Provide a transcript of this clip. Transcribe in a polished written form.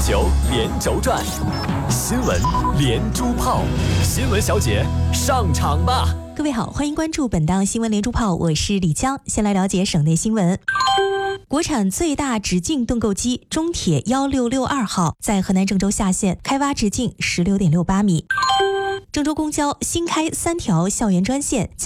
球连轴转，新闻连珠炮，新闻小姐上场吧！ 各位好，欢迎关注本档新闻连珠炮，我是李江。先来了解省内新闻。国产最大直径盾构机中铁1662号在河南郑州下线，开挖直径16.68米。郑州公交新开3条校园专线。